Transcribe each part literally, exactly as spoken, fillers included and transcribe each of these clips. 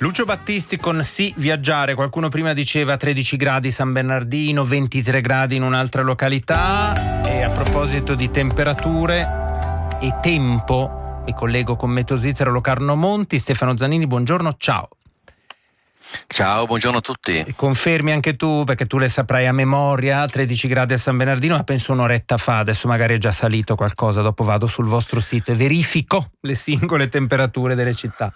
Lucio Battisti con Sì viaggiare. Qualcuno prima diceva tredici gradi San Bernardino, ventitré gradi in un'altra località. E a proposito di temperature e tempo, mi collego con Meteo Svizzera Locarno Monti. Stefano Zannini, buongiorno, ciao. Ciao, buongiorno a tutti. E confermi anche tu, perché tu le saprai a memoria, tredici gradi a San Bernardino, ma penso un'oretta fa, adesso magari è già salito qualcosa, dopo vado sul vostro sito e verifico le singole temperature delle città.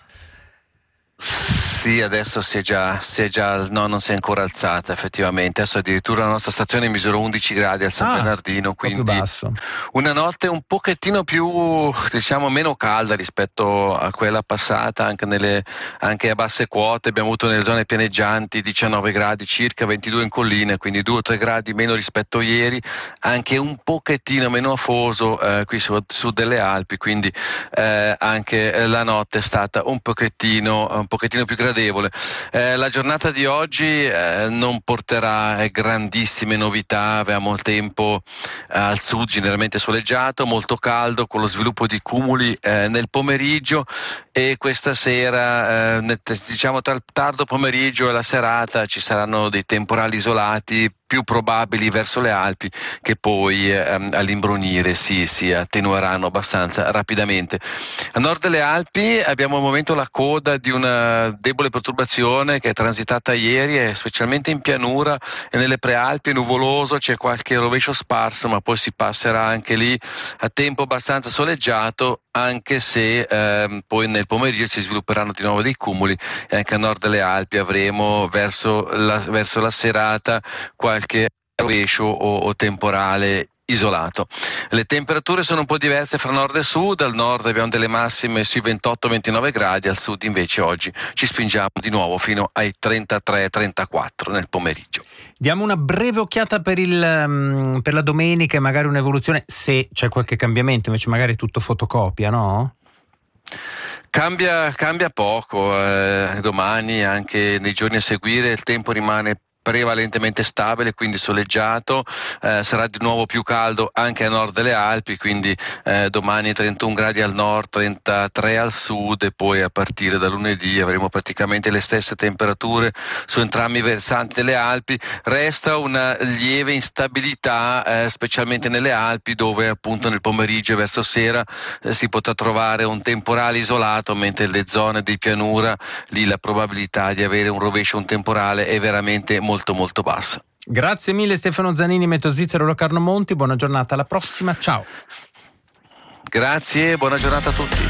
Sì, adesso si è già, si è già, no, non si è ancora alzata effettivamente. Adesso addirittura la nostra stazione misura undici gradi al San ah, Bernardino, quindi più basso. Una notte un pochettino più, diciamo, meno calda rispetto a quella passata, anche, nelle, anche a basse quote. Abbiamo avuto nelle zone pianeggianti diciannove gradi circa, ventidue in colline, quindi due o tre gradi meno rispetto a ieri, anche un pochettino meno afoso eh, qui su, su delle Alpi, quindi eh, anche la notte è stata un pochettino, un pochettino più gradevole. Eh, la giornata di oggi eh, non porterà eh, grandissime novità. Avevamo il tempo eh, al sud generalmente soleggiato, molto caldo, con lo sviluppo di cumuli eh, nel pomeriggio, e questa sera, eh, diciamo tra il tardo pomeriggio e la serata, ci saranno dei temporali isolati più probabili verso le Alpi, che poi ehm, all'imbrunire si, si attenueranno abbastanza rapidamente. A nord delle Alpi abbiamo al momento la coda di una debole perturbazione che è transitata ieri, e specialmente in pianura e nelle prealpi è nuvoloso, c'è qualche rovescio sparso, ma poi si passerà anche lì a tempo abbastanza soleggiato, anche se ehm, poi nel pomeriggio si svilupperanno di nuovo dei cumuli, e anche a nord delle Alpi avremo verso la, verso la serata qualche rovescio o, o temporale isolato. Le temperature sono un po' diverse fra nord e sud. Al nord abbiamo delle massime sui ventotto ventinove gradi, al sud invece oggi ci spingiamo di nuovo fino ai trentatré trentaquattro nel pomeriggio. Diamo una breve occhiata per, il, um, per la domenica e magari un'evoluzione, se c'è qualche cambiamento, invece magari tutto fotocopia, no? Cambia, cambia poco, eh, domani, anche nei giorni a seguire, il tempo rimane prevalentemente stabile, quindi soleggiato, eh, sarà di nuovo più caldo anche a nord delle Alpi, quindi eh, domani trentuno gradi al nord, trentatré al sud, e poi a partire da lunedì avremo praticamente le stesse temperature su entrambi i versanti delle Alpi. Resta una lieve instabilità, eh, specialmente nelle Alpi, dove appunto nel pomeriggio e verso sera eh, si potrà trovare un temporale isolato, mentre le zone di pianura, lì la probabilità di avere un rovescio, un temporale è veramente molto molto molto bassa. Grazie mille Stefano Zannini, Meteo Svizzera Locarno Monti, buona giornata, alla prossima, ciao. Grazie, buona giornata a tutti.